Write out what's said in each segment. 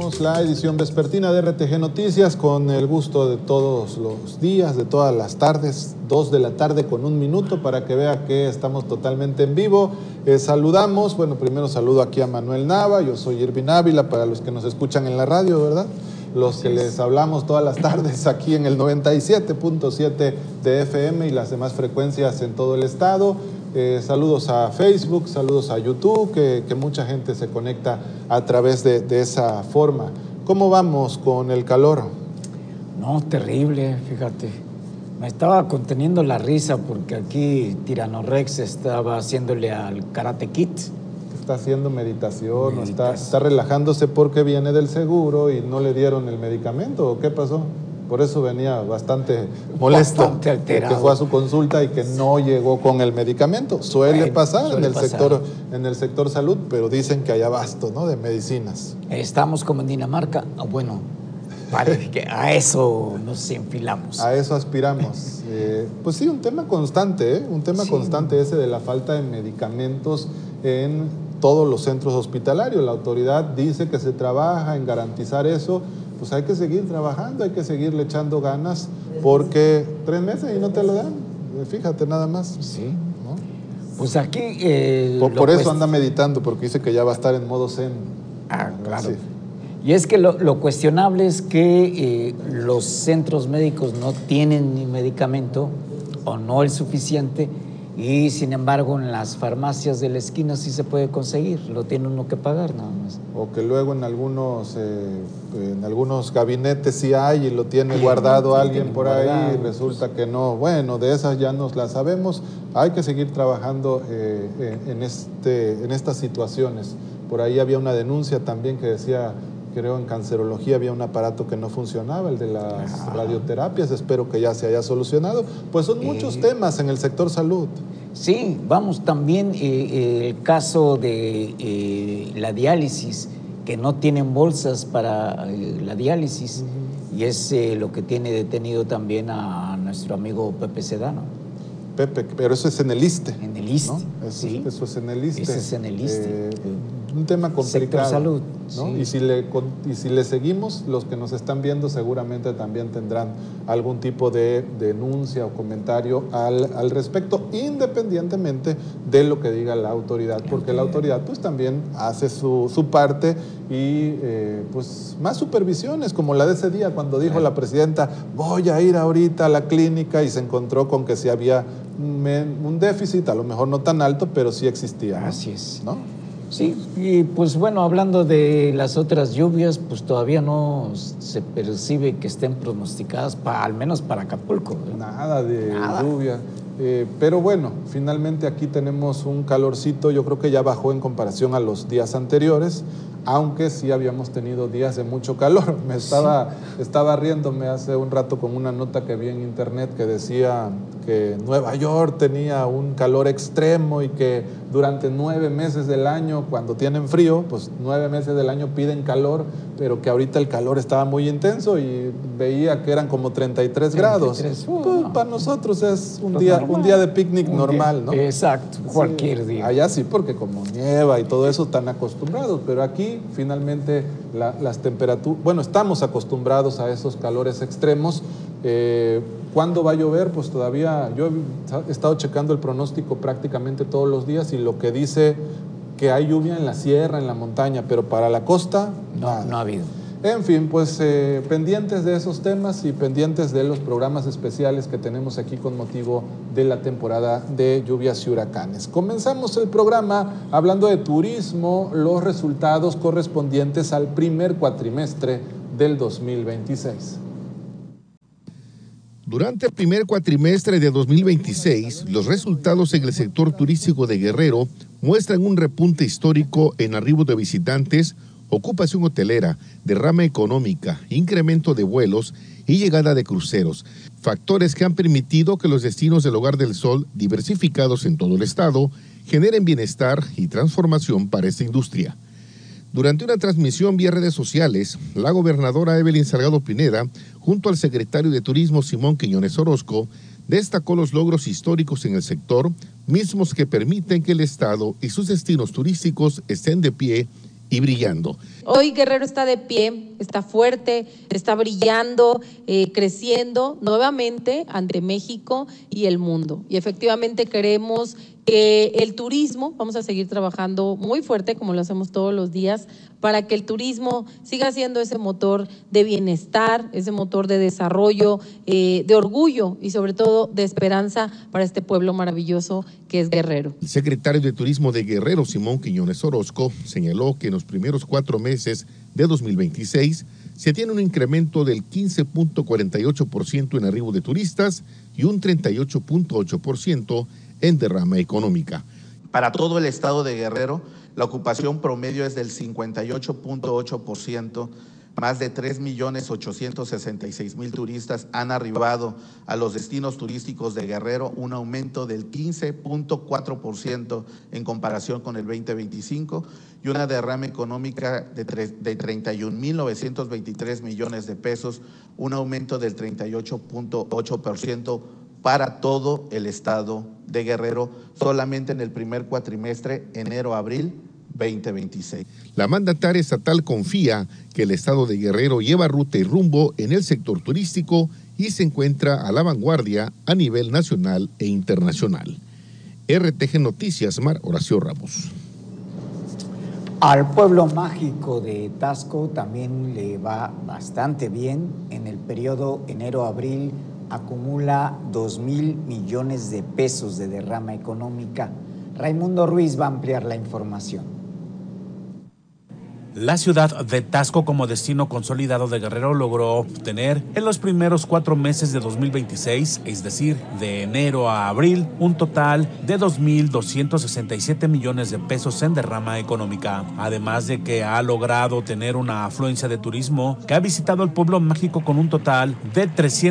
Iniciamos la edición vespertina de RTG Noticias con el gusto de todos los días, de todas las tardes, 2 de la tarde con 1 minuto para que vea que estamos totalmente en vivo. Saludamos, bueno, primero saludo aquí a Manuel Nava, yo soy Irvin Ávila, para los que nos escuchan en la radio, ¿verdad? Los que les hablamos todas las tardes aquí en el 97.7 de FM y las demás frecuencias en todo el estado. Saludos a Facebook, saludos a YouTube, que mucha gente se conecta a través de esa forma. ¿Cómo vamos con el calor? No, terrible, fíjate. Me estaba conteniendo la risa porque aquí Tirano Rex estaba haciéndole al Karate Kid. Está haciendo meditación. Está relajándose porque viene del seguro y no le dieron el medicamento, ¿o qué pasó? Por eso venía bastante molesto, bastante alterado, que fue a su consulta y que no llegó con el medicamento. Suele pasar en el sector salud, pero dicen que hay abasto, ¿no?, de medicinas. Estamos como en Dinamarca. Bueno, parece que a eso nos enfilamos. A eso aspiramos. Pues sí, un tema constante, constante ese de la falta de medicamentos en todos los centros hospitalarios. La autoridad dice que se trabaja en garantizar eso. Pues hay que seguir trabajando, hay que seguirle echando ganas, porque 3 meses y no te lo dan, fíjate nada más. Sí. ¿No? Pues aquí... por eso anda meditando, porque dice que ya va a estar en modo zen. Ah, claro. Sí. Y es que lo cuestionable es que los centros médicos no tienen ni medicamento o no el suficiente, y sin embargo en las farmacias de la esquina sí se puede conseguir, lo tiene uno que pagar nada más. O que luego en algunos gabinetes sí hay y lo tiene guardado alguien por ahí, y resulta que no. Bueno, de esas ya nos las sabemos. Hay que seguir trabajando en estas situaciones. Por ahí había una denuncia también que decía, creo en cancerología había un aparato que no funcionaba, el de las radioterapias. Espero que ya se haya solucionado. Pues son muchos temas en el sector salud. Sí, vamos, también el caso de la diálisis, que no tienen bolsas para la diálisis, y es lo que tiene detenido también a nuestro amigo Pepe Sedano. Pepe, pero eso es en el ISSSTE. En el ISSSTE, ¿no? sí. Eso es en el ISSSTE. Eso es en el ISSSTE. Un tema complicado. Sector salud, ¿no? sí. Y si le seguimos, los que nos están viendo seguramente también tendrán algún tipo de denuncia o comentario al respecto, independientemente de lo que diga la autoridad, porque la autoridad pues también hace su parte y pues más supervisiones, como la de ese día cuando dijo la presidenta, voy a ir ahorita a la clínica, y se encontró con que sí había un déficit, a lo mejor no tan alto, pero sí existía. Así es. ¿No? Sí, y pues bueno, hablando de las otras lluvias, pues todavía no se percibe que estén pronosticadas, al menos para Acapulco. Nada de lluvia. Pero bueno, finalmente aquí tenemos un calorcito, yo creo que ya bajó en comparación a los días anteriores, aunque sí habíamos tenido días de mucho calor. Estaba riéndome hace un rato con una nota que vi en internet que decía que Nueva York tenía un calor extremo y que durante 9 meses del año, cuando tienen frío, pues 9 meses del año piden calor, pero que ahorita el calor estaba muy intenso y veía que eran como 33 grados. Pues, no. Para nosotros es un día de picnic normal, ¿no? Exacto, cualquier día. Allá sí, porque como nieva y todo eso están acostumbrados, pero aquí finalmente las temperaturas, bueno, estamos acostumbrados a esos calores extremos. ¿Cuándo va a llover? Pues todavía, yo he estado checando el pronóstico prácticamente todos los días y lo que dice que hay lluvia en la sierra, en la montaña, pero para la costa, no ha habido. En fin, pues pendientes de esos temas y pendientes de los programas especiales que tenemos aquí con motivo de la temporada de lluvias y huracanes. Comenzamos el programa hablando de turismo, los resultados correspondientes al primer cuatrimestre del 2026. Durante el primer cuatrimestre de 2026, los resultados en el sector turístico de Guerrero muestran un repunte histórico en arribo de visitantes, ocupación hotelera, derrama económica, incremento de vuelos y llegada de cruceros, factores que han permitido que los destinos del Hogar del Sol, diversificados en todo el estado, generen bienestar y transformación para esta industria. Durante una transmisión vía redes sociales, la gobernadora Evelyn Salgado Pineda, junto al secretario de Turismo Simón Quiñones Orozco, destacó los logros históricos en el sector, mismos que permiten que el estado y sus destinos turísticos estén de pie y brillando. Hoy Guerrero está de pie, está fuerte, está brillando, creciendo nuevamente ante México y el mundo. Y efectivamente queremos que el turismo, vamos a seguir trabajando muy fuerte como lo hacemos todos los días, para que el turismo siga siendo ese motor de bienestar, ese motor de desarrollo, de orgullo y sobre todo de esperanza para este pueblo maravilloso que es Guerrero. El secretario de Turismo de Guerrero, Simón Quiñones Orozco, señaló que en los primeros 4 meses de 2026 se tiene un incremento del 15.48% en arribo de turistas y un 38.8% en derrama económica. Para todo el estado de Guerrero, la ocupación promedio es del 58.8%. Más de 3.866.000 turistas han arribado a los destinos turísticos de Guerrero, un aumento del 15.4% en comparación con el 2025 y una derrama económica de 31.923 millones de pesos, un aumento del 38.8% para todo el estado de Guerrero, solamente en el primer cuatrimestre, enero-abril 2026. La mandataria estatal confía que el estado de Guerrero lleva ruta y rumbo en el sector turístico y se encuentra a la vanguardia a nivel nacional e internacional. RTG Noticias, Mar Horacio Ramos. Al pueblo mágico de Taxco también le va bastante bien. En el periodo enero-abril acumula 2,000 millones de pesos de derrama económica. Raimundo Ruiz va a ampliar la información. La ciudad de Taxco, como destino consolidado de Guerrero, logró obtener en los primeros 4 meses de 2026, es decir, de enero a abril, un total de 2,267 millones de pesos en derrama económica. Además de que ha logrado tener una afluencia de turismo que ha visitado el pueblo mágico con un total de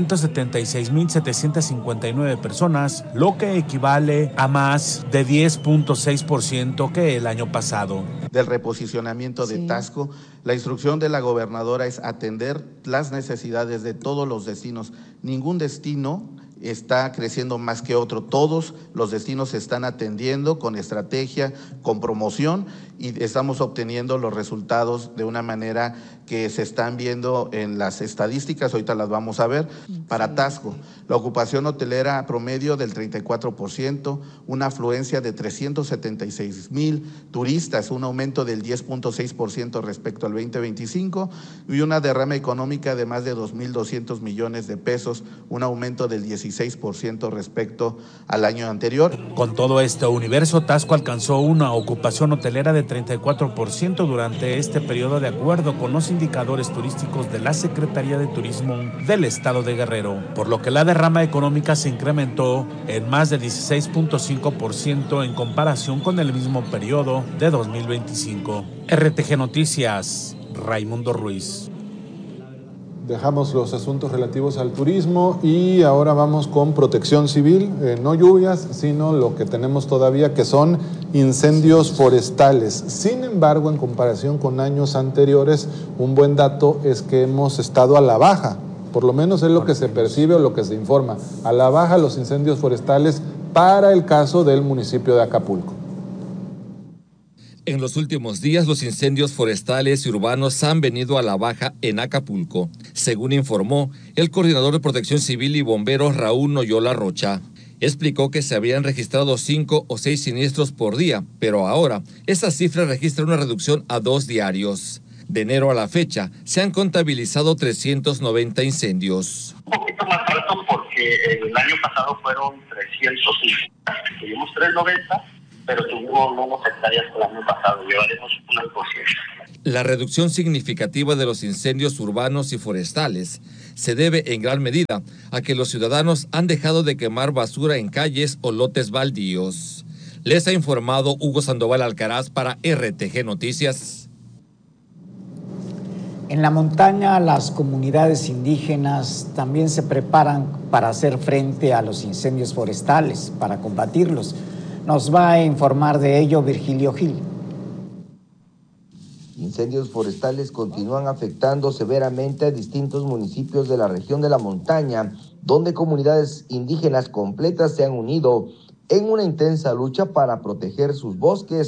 376,759 personas, lo que equivale a más de 10.6% que el año pasado. Del reposicionamiento de Taxco, la instrucción de la gobernadora es atender las necesidades de todos los destinos. Ningún destino está creciendo más que otro. Todos los destinos se están atendiendo con estrategia, con promoción y estamos obteniendo los resultados de una manera que se están viendo en las estadísticas, ahorita las vamos a ver. Para Taxco, la ocupación hotelera promedio del 34%, una afluencia de 376,000 turistas, un aumento del 10.6% respecto al 2025 y una derrama económica de más de 2,200 millones de pesos, un aumento del 16% respecto al año anterior. Con todo este universo, Taxco alcanzó una ocupación hotelera de 34% durante este periodo, de acuerdo con los indicadores turísticos de la Secretaría de Turismo del Estado de Guerrero, por lo que la derrama económica se incrementó en más de 16.5% en comparación con el mismo periodo de 2025. RTG Noticias, Raimundo Ruiz. Dejamos los asuntos relativos al turismo y ahora vamos con protección civil, no lluvias, sino lo que tenemos todavía, que son incendios forestales. Sin embargo, en comparación con años anteriores, un buen dato es que hemos estado a la baja, por lo menos es lo que se percibe o lo que se informa, a la baja los incendios forestales para el caso del municipio de Acapulco. En los últimos días, los incendios forestales y urbanos han venido a la baja en Acapulco, según informó el coordinador de Protección Civil y Bomberos, Raúl Noyola Rocha. Explicó que se habían registrado 5 o 6 siniestros por día, pero ahora esa cifra registra una reducción a 2 diarios. De enero a la fecha, se han contabilizado 390 incendios. Un poquito más alto porque el año pasado fueron 350, tuvimos 390. pero tuvimos menos hectáreas que el año pasado, llevaremos un 1%. La reducción significativa de los incendios urbanos y forestales se debe en gran medida a que los ciudadanos han dejado de quemar basura en calles o lotes baldíos. Les ha informado Hugo Sandoval Alcaraz para RTG Noticias. En la montaña, las comunidades indígenas también se preparan para hacer frente a los incendios forestales, para combatirlos. Nos va a informar de ello Virgilio Gil. Incendios forestales continúan afectando severamente a distintos municipios de la región de la montaña, donde comunidades indígenas completas se han unido en una intensa lucha para proteger sus bosques,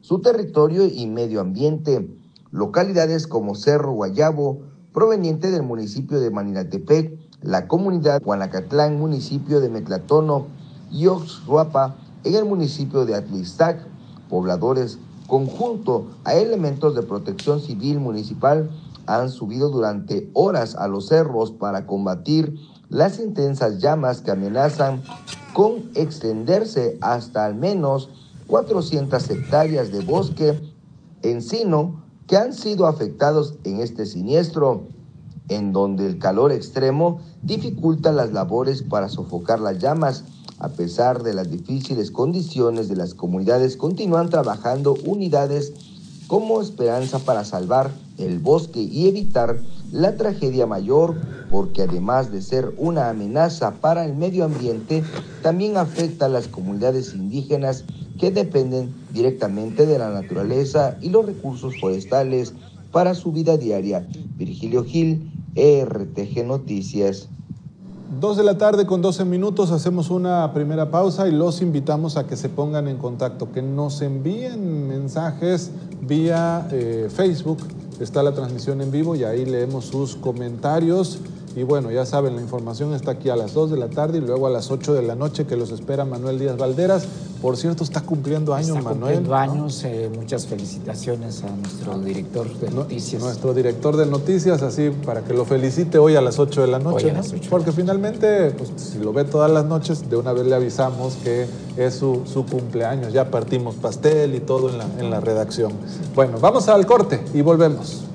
su territorio y medio ambiente. Localidades como Cerro Guayabo, proveniente del municipio de Maninaltepec, la comunidad Guanacatlán, municipio de Metlatono, y Oxruapa, en el municipio de Atlistac. Pobladores, conjunto a elementos de protección civil municipal, han subido durante horas a los cerros para combatir las intensas llamas que amenazan con extenderse hasta al menos 400 hectáreas de bosque encino que han sido afectados en este siniestro, en donde el calor extremo dificulta las labores para sofocar las llamas. A pesar de las difíciles condiciones de las comunidades, continúan trabajando unidades como esperanza para salvar el bosque y evitar la tragedia mayor, porque además de ser una amenaza para el medio ambiente, también afecta a las comunidades indígenas que dependen directamente de la naturaleza y los recursos forestales para su vida diaria. Virgilio Gil, RTG Noticias. 2 de la tarde con 12 minutos, hacemos una primera pausa y los invitamos a que se pongan en contacto, que nos envíen mensajes vía Facebook, está la transmisión en vivo y ahí leemos sus comentarios. Y bueno, ya saben, la información está aquí a las 2 de la tarde y luego a las 8 de la noche, que los espera Manuel Díaz Valderas. Por cierto, está cumpliendo años, Manuel. Está cumpliendo años, muchas felicitaciones a nuestro director de noticias. Nuestro director de noticias, así para que lo felicite hoy a las 8 de la noche, ¿no? Porque finalmente, pues, si lo ve todas las noches, de una vez le avisamos que es su cumpleaños. Ya partimos pastel y todo en la redacción. Bueno, vamos al corte y volvemos.